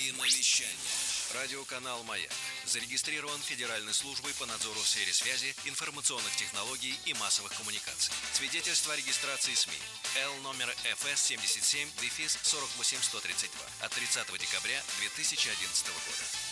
и на вещание. Радиоканал «Маяк» зарегистрирован Федеральной службой по надзору в сфере связи, информационных технологий и массовых коммуникаций. Свидетельство о регистрации СМИ. Л номер ФС 77-48132 от 30 декабря 2011 года.